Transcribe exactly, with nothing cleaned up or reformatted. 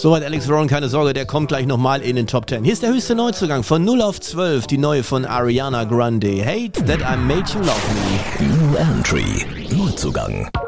Soweit Alex Warren, keine Sorge, der kommt gleich nochmal in den Top Ten. Hier ist der höchste Neuzugang von null auf zwölf, die neue von Ariana Grande. Hate That I Made You Love Me. New Entry, Neuzugang.